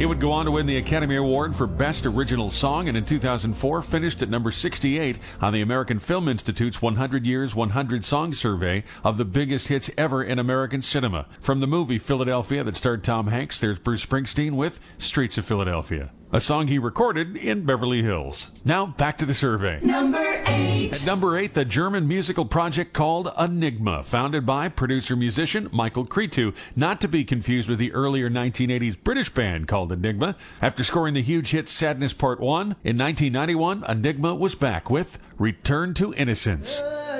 It would go on to win the Academy Award for Best Original Song, and in 2004 finished at number 68 on the American Film Institute's 100 Years, 100 Songs survey of the biggest hits ever in American cinema. From the movie Philadelphia that starred Tom Hanks, there's Bruce Springsteen with Streets of Philadelphia, a song he recorded in Beverly Hills. Now, back to the survey. Number 8. At number 8, the German musical project called Enigma, founded by producer-musician Michael Cretu, not to be confused with the earlier 1980s British band called Enigma. After scoring the huge hit Sadness Part 1, in 1991, Enigma was back with Return to Innocence.